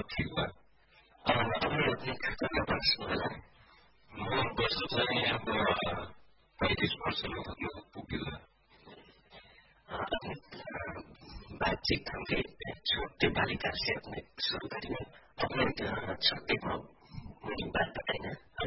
ठिक भयो। अपने खर्चका प्रश्नलाई म वर्ष चाहिँ अब 35 वर्षमा पुग्यो। बातचीत हमने छोटे बालिका से अपने शुरू करी। अपने छोटे बात बताइए।